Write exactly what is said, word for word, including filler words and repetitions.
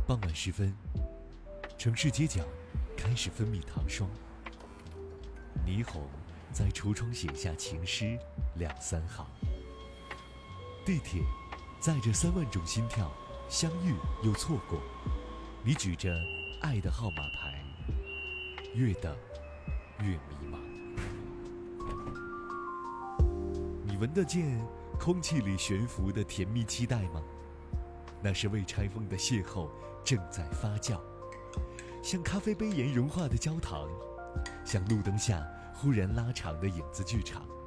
傍晚时分，城市街角开始分泌糖霜，霓虹在橱窗写下情诗两三行。地铁载着三万种心跳，相遇又错过。你举着爱的号码牌，越等越迷茫。你闻得见空气里悬浮的甜蜜期待吗？那是未拆封的邂逅正在发酵，像咖啡杯沿融化的焦糖，像路灯下忽然拉长的影子剧场。